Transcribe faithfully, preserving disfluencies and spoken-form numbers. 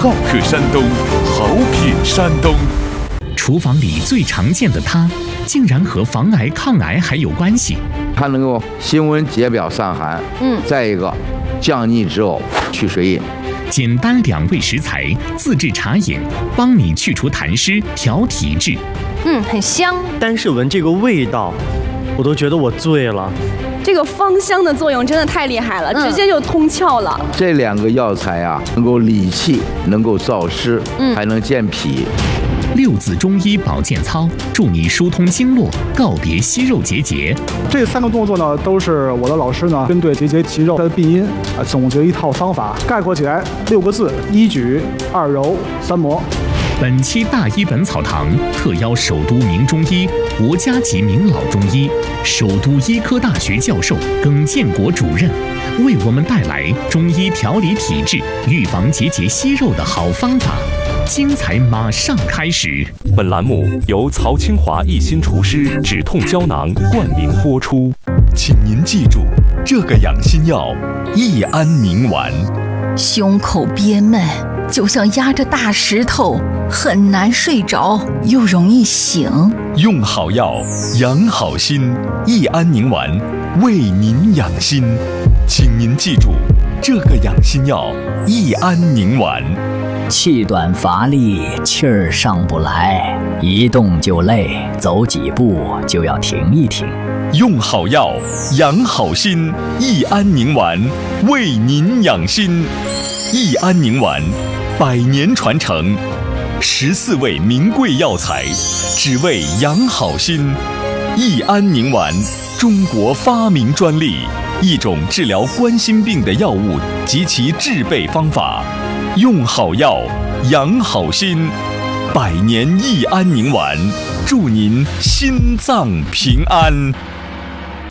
好客山东，好品山东。 厨房里最常见的它，竟然和防癌抗癌还有关系。 它能够辛温解表散寒，嗯，再一个降逆止呕，去水饮。 简单两味食材，自制茶饮，帮你去除痰湿，调体质。 嗯，很香。 单是闻这个味道，我都觉得我醉了。 这个芳香的作用真的太厉害了，嗯、直接就通窍了。 这两个药材啊，能够理气，能够燥湿，嗯，还能健脾。 六字中医保健操，助你疏通经络，告别息肉结节。 这三个动作呢，都是我的老师呢针对结节息肉的病因啊总结一套方法，概括起来六个字：一举、二揉、三磨。 本期大医本草堂特邀首都名中医、国家级名老中医、首都医科大学教授耿建国主任，为我们带来中医调理体质、预防结节息肉的好方法。精彩马上开始。 本栏目由曹清华一心厨师止痛胶囊冠名播出。 请您记住，这个养心药益安宁丸。 胸口憋闷，就像压着大石头，很难睡着，又容易醒。 用好药，养好心，益安宁丸为您养心。请您记住，这个养心药益安宁丸。 气短乏力，气儿上不来，一动就累，走几步就要停一停。 用好药，养好心，益安宁丸为您养心。益安宁丸，百年传承，十四味名贵药材，只为养好心。益安宁丸，中国发明专利，一种治疗冠心病的药物及其制备方法。用好药，养好心，百年益安宁丸，祝您心脏平安。